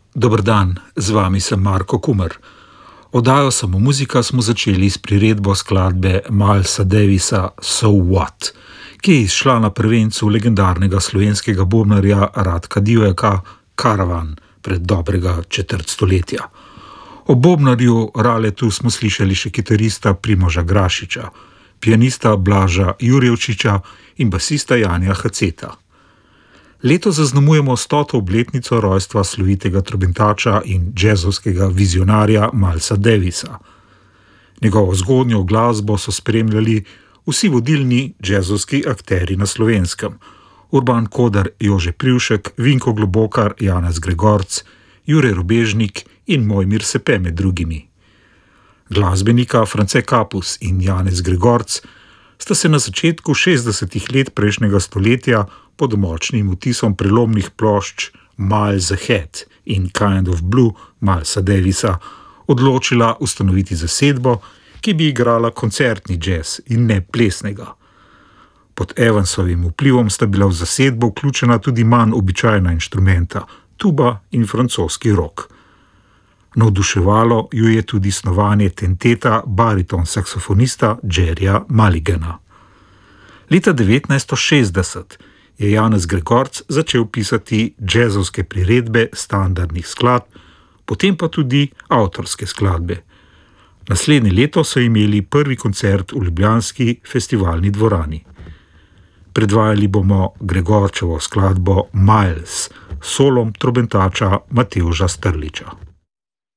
Dober dan, z vami sem Marko Kumer. Oddajo Samo muzika smo začeli s priredbo skladbe Milesa Davisa So What, ki je izšla na prvencu legendarnega slovenskega bobnarja Radka Divjaka Karavan pred dobrega četrt stoletja. O bobnarju Raletu smo slišali še kitarista Primoža Grašiča, pianista Blaža Jurjevčiča in basista Janija Haceta. Leto zaznamujemo 100. obletnico rojstva slovitega trobentača in džezovskega vizionarja Milesa Davisa. Njegovo zgodnjo glasbo so spremljali vsi vodilni džezovski akteri na Slovenskem: Urban Kodar, Jože Privšek, Vinko Globokar, Janez Gregorc, Jure Robežnik in Mojmir Sepe med drugimi. Glasbenika France Kapus in Janez Gregorc sta se na začetku 60. let prejšnjega stoletja pod močnim vtisom prelomnih plošč Miles Ahead in Kind of Blue Milesa Davisa odločila ustanoviti zasedbo, ki bi igrala koncertni džez in ne plesnega. Pod Evansovim vplivom sta bila v zasedbo vključena tudi manj običajna inštrumenta, tuba in francoski rok. Navduševalo ju je tudi snovanje tenteta bariton saksofonista Jerryja Mulligana. Leta 1960 je Janez Gregorc začel pisati džezovske priredbe standardnih skladb, potem pa tudi avtorske skladbe. Naslednje leto so imeli prvi koncert v ljubljanski festivalni dvorani. Predvajali bomo Gregorčevo skladbo Miles s solom trobentača Matevža Strliča.